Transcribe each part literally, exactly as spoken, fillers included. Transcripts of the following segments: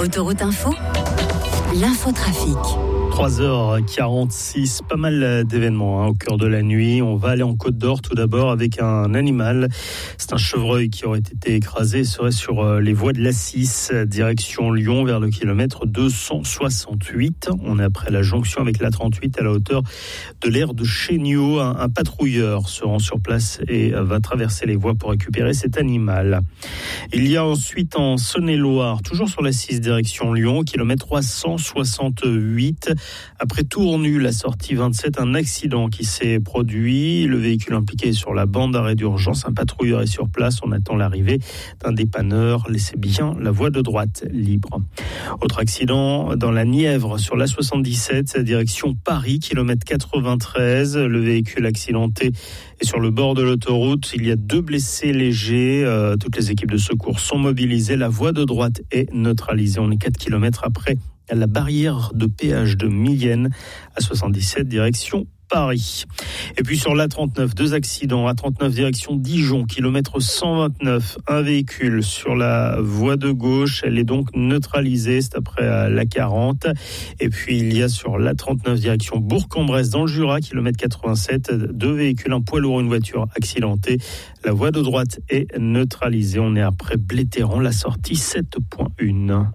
Autoroute Info, l'infotrafic. trois heures quarante-six, pas mal d'événements hein, au cœur de la nuit. On va aller en Côte d'Or tout d'abord avec un animal. C'est un chevreuil qui aurait été écrasé et serait sur les voies de l'A six, direction Lyon, vers le kilomètre deux cent soixante-huit. On est après la jonction avec l'A trente-huit à la hauteur de l'aire de Chéniaux. Un, un patrouilleur se rend sur place et va traverser les voies pour récupérer cet animal. Il y a ensuite en Saône-et-Loire, toujours sur l'A six, direction Lyon, kilomètre trois cent soixante-huit. Après Tournu, la sortie vingt-sept, un accident qui s'est produit. Le véhicule impliqué est sur la bande d'arrêt d'urgence. Un patrouilleur est sur place. On attend l'arrivée d'un dépanneur. Laissez bien la voie de droite libre. Autre accident dans la Nièvre sur l'A soixante-dix-sept, direction Paris, kilomètre quatre-vingt-treize. Le véhicule accidenté est sur le bord de l'autoroute. Il y a deux blessés légers. Euh, toutes les équipes de secours sont mobilisées. La voie de droite est neutralisée. On est quatre kilomètres après la barrière de péage de Mienne à soixante-dix-sept, direction Paris. Et puis sur l'A trente-neuf, deux accidents. A trente-neuf, direction Dijon, kilomètre cent vingt-neuf. Un véhicule sur la voie de gauche. Elle est donc neutralisée. C'est après l'A quarante. Et puis il y a sur l'A trente-neuf, direction Bourg-en-Bresse, dans le Jura, kilomètre quatre-vingt-sept. Deux véhicules, un poids lourd, une voiture accidentée. La voie de droite est neutralisée. On est après Blétéran, la sortie sept point un.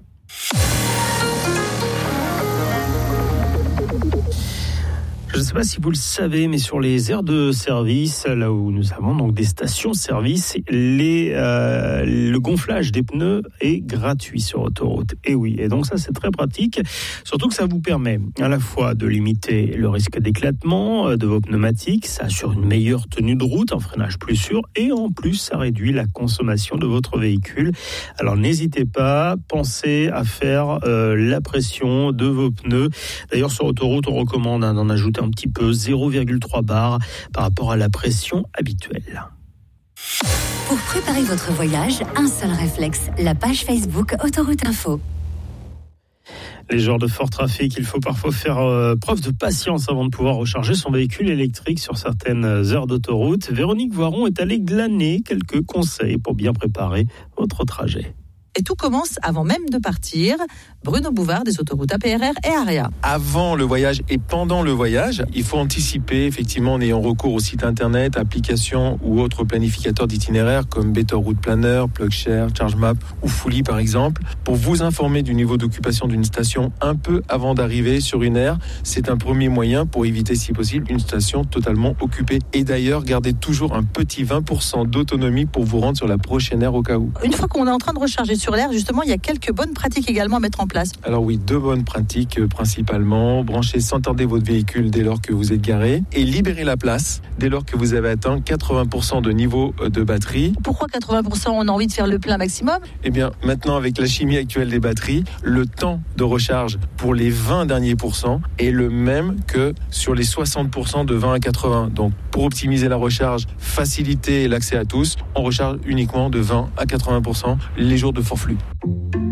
Je ne sais pas si vous le savez, mais sur les aires de service, là où nous avons donc des stations-service, les, euh, le gonflage des pneus est gratuit sur autoroute. Et oui, et donc ça c'est très pratique, surtout que ça vous permet à la fois de limiter le risque d'éclatement de vos pneumatiques, ça assure une meilleure tenue de route, un freinage plus sûr, et en plus ça réduit la consommation de votre véhicule. Alors n'hésitez pas, pensez à faire euh, la pression de vos pneus. D'ailleurs sur autoroute, on recommande hein, d'en ajouter un petit peu, zéro virgule trois bar par rapport à la pression habituelle. Pour préparer votre voyage, un seul réflexe, la page Facebook Autoroute Info. Les jours de fort trafic, il faut parfois faire euh, preuve de patience avant de pouvoir recharger son véhicule électrique sur certaines heures d'autoroute. Véronique Voiron est allée glaner quelques conseils pour bien préparer votre trajet. Et tout commence avant même de partir. Bruno Bouvard des autoroutes A P R R et AREA. Avant le voyage et pendant le voyage, il faut anticiper effectivement en ayant recours au site internet, applications ou autres planificateurs d'itinéraires comme Better Route Planner, PlugShare, ChargeMap ou Fully par exemple, pour vous informer du niveau d'occupation d'une station un peu avant d'arriver sur une aire. C'est un premier moyen pour éviter si possible une station totalement occupée. Et d'ailleurs, gardez toujours un petit vingt pour cent d'autonomie pour vous rendre sur la prochaine aire au cas où. Une fois qu'on est en train de recharger sur l'air, justement, il y a quelques bonnes pratiques également à mettre en place. Alors oui, deux bonnes pratiques euh, principalement. Branchez sans tarder votre véhicule dès lors que vous êtes garé et libérez la place dès lors que vous avez atteint quatre-vingts pour cent de niveau de batterie. Pourquoi quatre-vingts pour cent? On a envie de faire le plein maximum? Eh bien, maintenant, avec la chimie actuelle des batteries, le temps de recharge pour les vingt derniers pourcents est le même que sur les soixante pour cent de vingt à quatre-vingts. Donc, pour optimiser la recharge, faciliter l'accès à tous, on recharge uniquement de vingt à quatre-vingts pour cent les jours de fort flux.